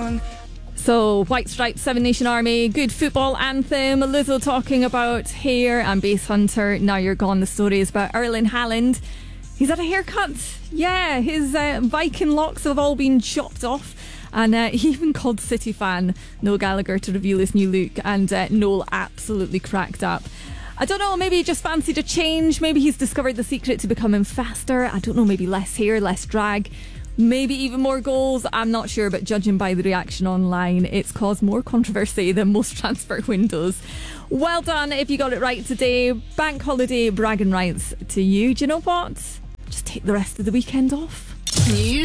down. So, White Stripes, Seven Nation Army, good football anthem. Lizzo talking about hair and Bass Hunter. Now You're Gone. The story is about Erling Haaland. He's had a haircut. Yeah, his Viking locks have all been chopped off. And he even called City fan Noel Gallagher to reveal his new look. And Noel absolutely cracked up. I don't know, maybe he just fancied a change. Maybe he's discovered the secret to becoming faster. I don't know, maybe less hair, less drag. Maybe even more goals, I'm not sure, but judging by the reaction online, it's caused more controversy than most transfer windows. Well done if you got it right today. Bank holiday bragging rights to you. Do you know what? Just take the rest of the weekend off.